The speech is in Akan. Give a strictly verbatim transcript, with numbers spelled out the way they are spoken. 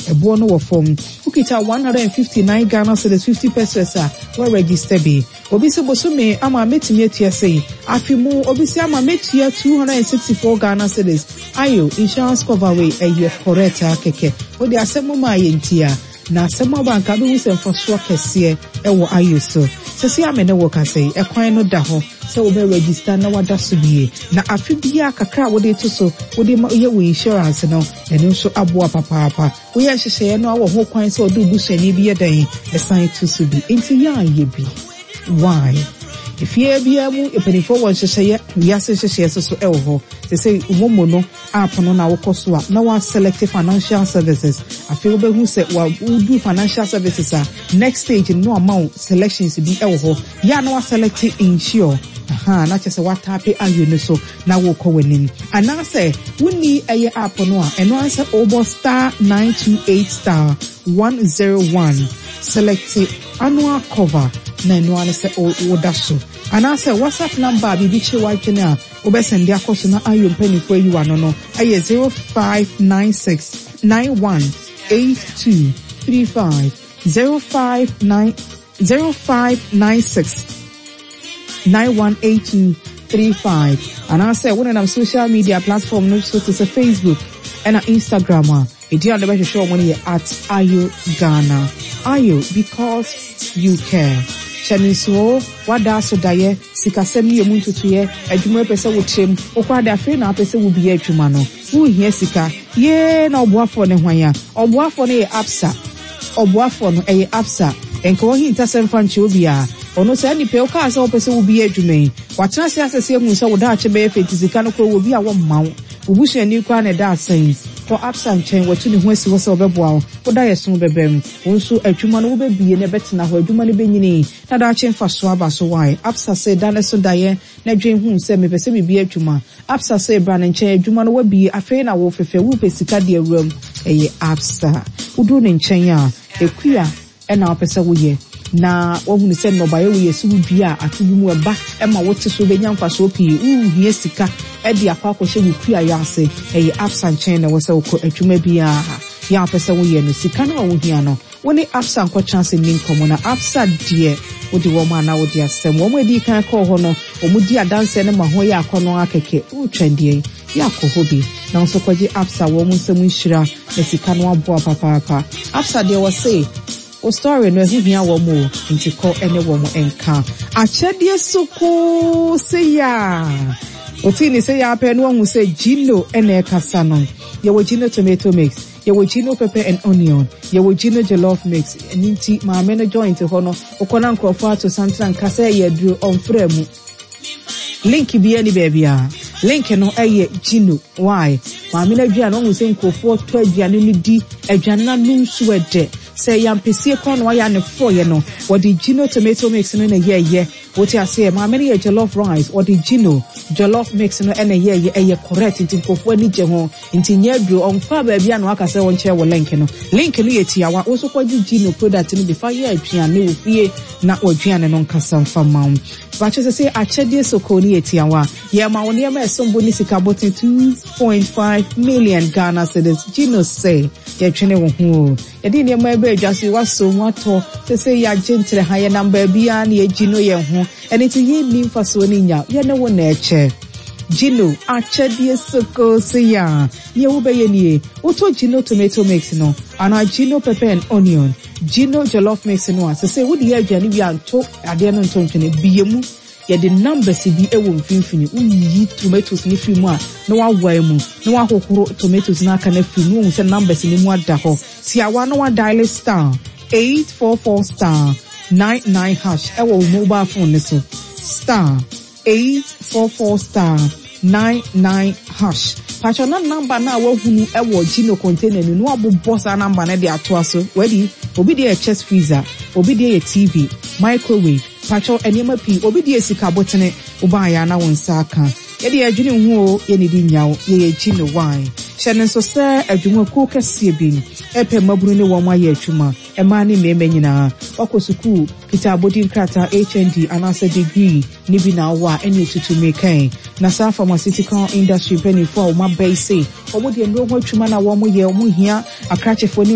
ebo no wo form ukita one hundred fifty-nine Ghana cedis fifty pesos a we register be obi se bosume ama metimi atua sei afimu obi se ama metua two hundred sixty-four Ghana cedis ayo insurance cover we eye correct akeke odi asemo ma yentia na asemo banka be hu se mfaso kese ewo ayo so sesi amene wo ka sei ekwan no da ho se wo be register na wada so bie na afibia kakra wo de to so wo de ye wo insurance no eno so aboa papa papa wo ye hyehye no awo ho kwan se wo do busuani bi yedan esan to so bi enti ya ye bi why if you be able to pay for one share yes share so e wo they say umomo no app no na wo koso a na wa select financial services I feel be who say wa do financial services a next stage no amount selections be e wo ya na wa select insure aha na chese wa tap ayo no so na wo ko wanim ana say woni eye app no a eno answer obo star nine two eight star one zero one select annual cover na no ane se o da so ana se WhatsApp number bi bi che wa twene a obesende akoso na ayo mpani fo yi wa no no aye zero five nine six nine one eight two three five zero five nine zero five nine six nine one eight two three five ana se one on social media platform no so to say Facebook and Instagram a edi on the be show money at Ayo Ghana Ayo because you care Chaniso wada so daye sikasem ni emu ntutuye adwuma pese wo trem okwada afi na pese wo biye adwuma no wo hia sika ye na oboafo ne hwan ya oboafo ne Absa oboafo no eye Absa enko hi ntasem fanchi obi a ono se ni pe o ka se wo pese wo biye adwuma watena se asese emu se wo da ache be feti sika no kro wo bi a wo mmawo obusuani kwa na da sense for Absa nchen watu ne ho asi wo se obeboa wo da yeso bebem wo nso adwuma no wo bebie ne betena ho adwuma ne benyini na da ache mfa so aba so why Absa se da ne so daye na dwen hu se me pese me bie adwuma Absa se bra ne nchen adwuma no wabie afei na wo fefe wo pesika de awuram eye Absa udu ne nchen a ekua e na opese wo ye na wohu ne se no baye wo yesu bia atubi mu eba e ma wote so benya mfa so pii u hie sika e de akwa akwohye wukua ya ase eye Absa nchen na wo se wo ko adwuma bia ya opese wo ye no sika na wo hia no woni Absa nko chance ni nkomo na Absa die wodi wo ma na wodi asem wo mo edi kan ko ho no wo mo di adanse ne ma ho ya akono akeke u twandie ya ko hobi na nso kwaji Absa wo mo nsem nhira na sika no aboa papa papa Absa de wo say o story no ehu hia wo mo nti ko ene wo mo enka achedie suku se ya otini se ya pe no hu se Gino ene kasa no ye wo Gino tomato mix ye wo Gino pepper and onion ye wo Gino jollof mix nti ma me no joint ho no okona nkrofo ato santra nkasa ye duro onfra mu link bi ani baby a link no eye Gino why ma me na dua no hu se nkrofo to aduane ni di aduane na nu nsu ede say yam pese kwa no ya ne fo ye no what the Gino tomato mix no na ye ye what you say ma me ye jollof rice or the Gino jollof mix no na ye ye ye correct nti nkofo ani je ho nti nya duro on fa ba bia no aka say won che wo link no link no ye tiawa wo so kwaji Gino product no be fa ye aduane wo fie na oduane no nkasa mfa ma ba che say achede soko ni ye tiawa ye ma won ye ma esombo ni sika botin two point five million Ghana cedis Gino say ye twene wo ho ye di ne ma be adwase waso wato se se ya gentle ha ye number bia na ye Gino ye ho ene ti ye ni mfaso ni nya ye ne wo na eche Gino achede soko se ya ye wo be ye ni wo to Gino tomato mix no ana Gino pepper and onion Gino jollof mix no se se wo di ye adwane bi anto ade no nto ntwene biemu ye the numbers bi ewo mfinfini uyi tomatoes ni fi mu a na wa wa mu na wa kokoro tomatoes na aka na fi mu hu se numbers ni mu ada ho si awa na wa dial star eight four four star nine nine hash ewo mobile phone ni so star eight four four star nine nine hash pacho na number na wa hunu ewo Gino container ni no abobbo sa number na de ato aso wedi obi de chest freezer obi de T V microwave pacho enema pi obi de sika botene oba ya na wonsa aka ye de adwene hu o ye ne di nyawo ye Gino wine hyene so se adwuma ku kase bi epe maburu ne wo ma ye atwuma e ma ne meme nyina wakosuku kita body krata H N D anasa degree ni bi na wa eni tutu mekan na sa pharmaceutical industry penny for ma base o mo de ndo ho atwuma na wo mo ye o mo hia akrachefo